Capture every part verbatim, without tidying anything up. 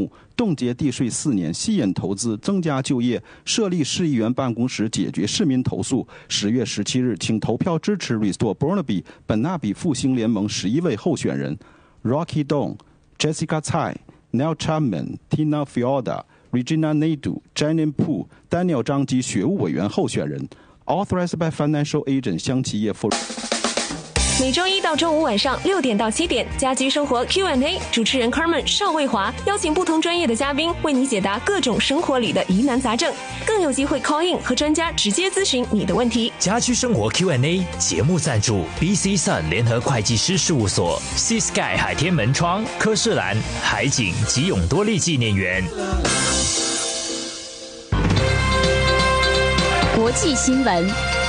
目，冻结地税四年，吸引投资，增加就业，设立市议员办公室解决市民投诉。十月十七日，请投票支持 Restore Burnaby 本纳比复兴联盟十一位候选人 ：Rocky Dong、Jessica Tsai、Neil Chapman、Tina Fiorda、Regina Naidu、Janet Poo、Daniel 张及学务委员候选人。Authorized by Financial Agent 香企业副。 每周一到周五晚上六点到七点，家居生活 Q and A， 主持人 Carmen 邵卫华邀请不同专业的嘉宾为你解答各种生活里的疑难杂症，更有机会 call in 和专家直接咨询你的问题。 家居生活 Q and A 节目赞助 B C Sun 联合会计师事务所、Sea Sky 海天门窗、科士兰、海景及永多利纪念园。 国际新闻。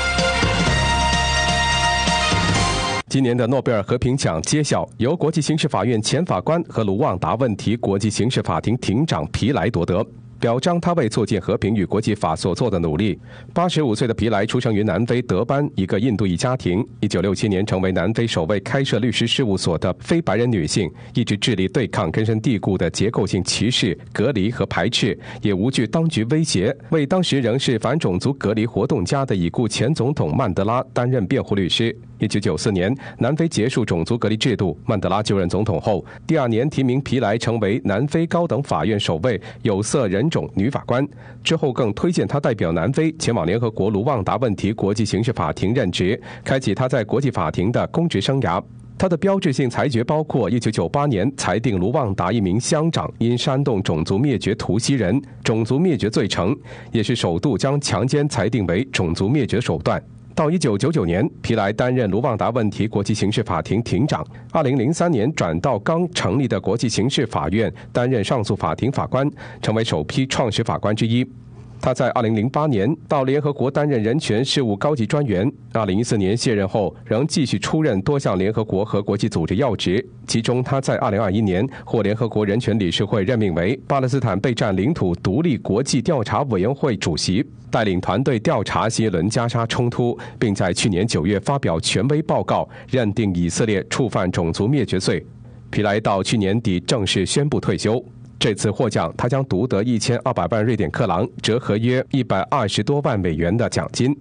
今年的诺贝尔和平奖揭晓，由国际刑事法院前法官和卢旺达问题国际刑事法庭庭长皮莱夺得，表彰他为促进和平与国际法所做的努力。八十五岁的皮莱出生于南非德班一个印度裔家庭，一九六七年成为南非首位开设律师事务所的非白人女性，一直致力对抗根深蒂固的结构性歧视、隔离和排斥，也无惧当局威胁，为当时仍是反种族隔离活动家的已故前总统曼德拉担任辩护律师。一九九四年，南非结束种族隔离制度，曼德拉就任总统后，第二年提名皮莱成为南非高等法院首位有色人种女法官，之后更推荐她代表南非前往联合国卢旺达问题国际刑事法庭任职，开启她在国际法庭的公职生涯。他的标志性裁决包括一九九八年裁定卢旺达一名乡长因煽动种族灭绝图西人种族灭绝罪成，也是首度将强奸裁定为种族灭绝手段。到一九九九年，皮莱担任卢旺达问题国际刑事法庭庭长。二零零三年转到刚成立的国际刑事法院担任上诉法庭法官，成为首批创始法官之一。他在二零零八年到联合国担任人权事务高级专员，二零一四年卸任后仍继续出任多项联合国和国际组织要职，其中他在二零二一年获联合国人权理事会任命为巴勒斯坦备战领土独立国际调查委员会主席，带领团队调查新一轮加沙冲突，并在去年九月发表权威报告，认定以色列触犯种族灭绝罪。皮莱到去年底正式宣布退休。这次获奖，他将独得一千二百万瑞典克朗，折合约一百二十多万美元的奖金。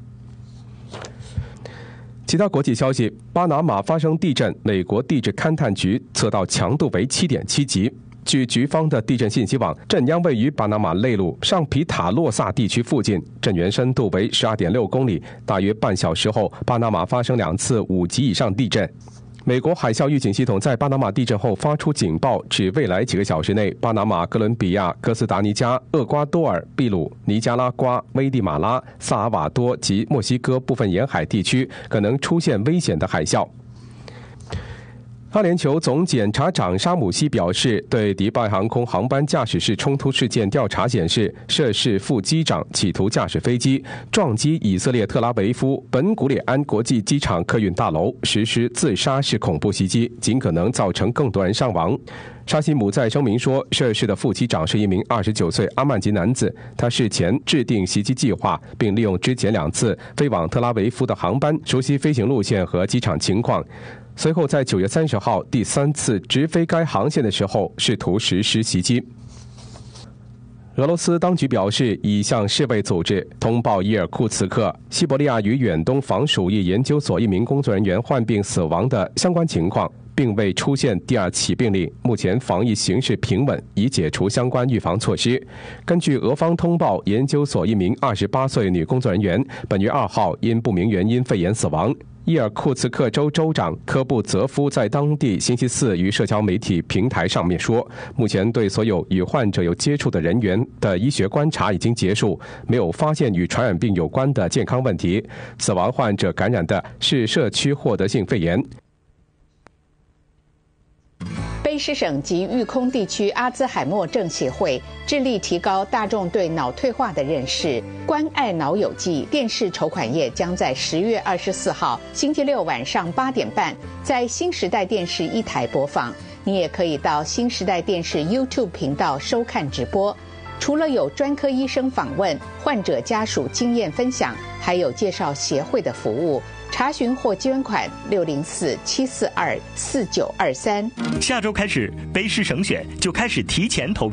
其他国际消息：巴拿马发生地震，美国地质勘探局测到强度为 七点七 级。据局方的地震信息网，震央位于巴拿马内陆上皮塔洛萨地区附近，震源深度为 十二点六公里。大约半小时后，巴拿马发生两次五级以上地震。美国海啸预警系统在巴拿马地震后发出警报，指未来几个小时内，巴拿马、哥伦比亚、哥斯达黎加、厄瓜多尔、秘鲁、尼加拉瓜、危地马拉、萨尔瓦多及墨西哥部分沿海地区可能出现危险的海啸。阿联酋总检察长沙姆西表示，对迪拜航空航班驾驶室冲突事件调查显示，涉事副机长企图驾驶飞机撞击以色列特拉维夫本古列安国际机场客运大楼，实施自杀式恐怖袭击，尽可能造成更多人伤亡。沙西姆在声明说，涉事的副机长是一名二十九岁阿曼籍男子，他事前制定袭击计划，并利用之前两次飞往特拉维夫的航班熟悉飞行路线和机场情况。随后在九月三十号第三次直飞该航线的时候，试图实施袭击。俄罗斯当局表示，已向世卫组织通报伊尔库茨克、西伯利亚与远东防鼠疫研究所一名工作人员患病死亡的相关情况，并未出现第二起病例。目前防疫形势平稳，已解除相关预防措施。根据俄方通报，研究所一名二十八岁女工作人员本月二号因不明原因肺炎死亡。伊尔库茨克州州长科布泽夫在当地星期四于社交媒体平台上面说，目前对所有与患者有接触的人员的医学观察已经结束，没有发现与传染病有关的健康问题。死亡患者感染的是社区获得性肺炎。 卑诗省及育空地区阿兹海默症协会致力提高大众对脑退化的认识。关爱脑友记电视筹款页将在十月二十四号星期六晚上八点半在新时代电视一台播放。你也可以到新时代电视 YouTube 频道收看直播。除了有专科医生访问、患者家属经验分享，还有介绍协会的服务。查询或捐款六零四七四二四九二三。 下周开始，卑诗省选就开始提前投票。